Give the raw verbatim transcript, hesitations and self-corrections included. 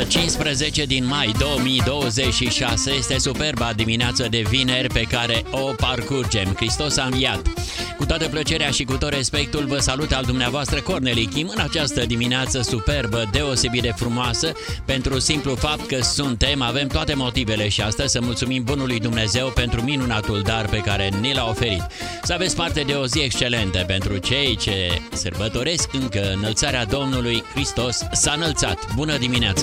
cincisprezece din mai două mii douăzeci și șase este superba dimineață de vineri pe care o parcurgem. Hristos a înviat. Cu toată plăcerea și cu tot respectul vă salut al dumneavoastră Corneli Kim în această dimineață superbă, deosebit de frumoasă, pentru simplu fapt că suntem, avem toate motivele și astăzi să mulțumim bunului Dumnezeu pentru minunatul dar pe care ni l-a oferit. Să aveți parte de o zi excelentă pentru cei ce sărbătoresc încă înălțarea Domnului. Hristos s-a înălțat. Bună dimineața!